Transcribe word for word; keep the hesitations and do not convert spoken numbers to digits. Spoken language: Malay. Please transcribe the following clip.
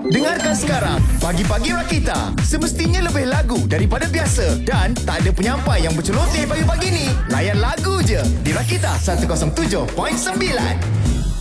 Dengarkan sekarang Pagi-Pagi Rakita. Semestinya lebih lagu daripada biasa. Dan tak ada penyampai yang berceloteh pagi-pagi ni. Layan lagu je di Rakita seratus tujuh perpuluhan sembilan.